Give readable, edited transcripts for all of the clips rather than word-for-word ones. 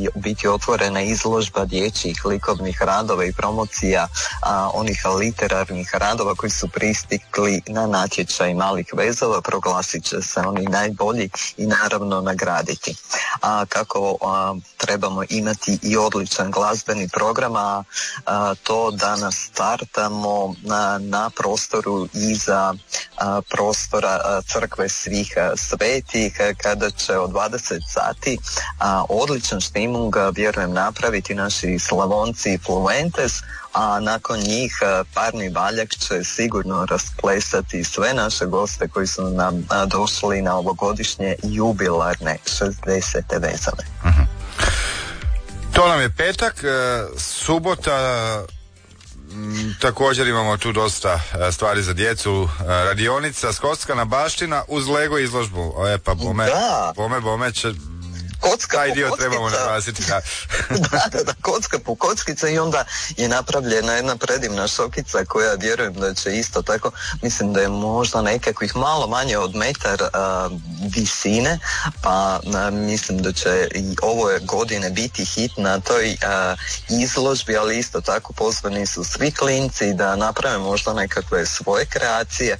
biti otvorena izložba dječjih likovnih radova i promocija onih literarnih radova koji su pristigli na natječaj malih vezova. Proglasit će se oni najbolji i naravno nagraditi. Kako trebamo imati i odličan glazbeni program, to danas startamo na prostoru iza prostora Crkve svih svetih, kada će od 20 sati odličan štimung, vjerujem, napraviti naši Slavonci Fluentes, a nakon njih Parni Valjak će sigurno rasplesati sve naše goste koji su nam došli na ovogodišnje jubilarne 60. vezove. Uh-huh. To nam je petak, subota, također imamo tu dosta stvari za djecu, radionica, Skockana baština uz Lego izložbu. Pa bome će... Kocka taj po dio kockica. Trebamo naglasiti. Da, kocka po kockica, i onda je napravljena jedna predivna šokica koja vjerujem da će isto tako, mislim da je možda nekakvih malo manje od metar visine, pa mislim da će i ove godine biti hit na toj izložbi, ali isto tako pozvani su svi klinci da naprave možda nekakve svoje kreacije.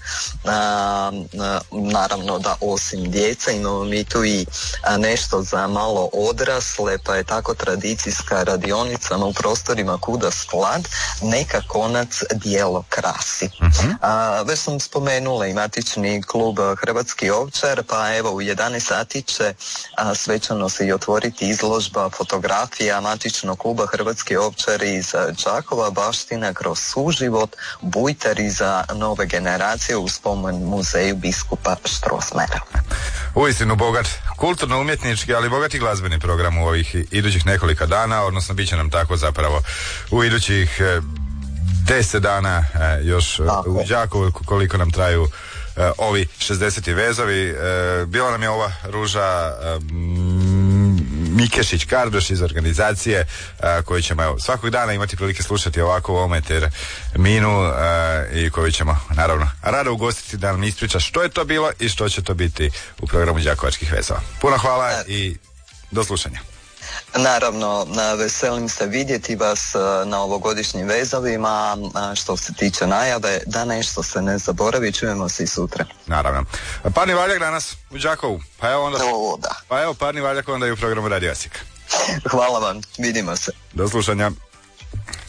Naravno da osim djece imamo mi tu i nešto za malo odrasle, pa je tako tradicijska radionica u prostorima Kuda sklad, neka konac dijelo krasi. Uh-huh. Već sam spomenula i matični klub Hrvatski ovčar, pa evo u 11 sati će svečano se i otvoriti izložba fotografija matičnog kluba Hrvatski ovčar iz Đakova, baština kroz suživot, bujtari za nove generacije u spomen muzeju biskupa Strossmayera. Uistinu bogat kulturno-umjetnički, ali bogati glazbeni program u ovih idućih nekoliko dana, odnosno bit će nam tako zapravo u idućih 10 dana još u Đakovu, koliko nam traju ovi 60. vezovi. Bila nam je ova Ruža Mikešić-Kardoš iz organizacije koju ćemo svakog dana imati prilike slušati ovako u ovome terminu i koju ćemo naravno rado ugostiti da nam ispriča što je to bilo i što će to biti u programu Đakovačkih vezova. Puno hvala i do slušanja. Naravno, veselim se vidjeti vas na ovogodišnjim vezovima. Što se tiče najave, da nešto se ne zaboravi, čujemo se i sutra. Naravno. Parni Valjak danas u Đakovu. Pa evo Parni Valjak onda i u programu Radio Osijek. Hvala vam, vidimo se. Do slušanja.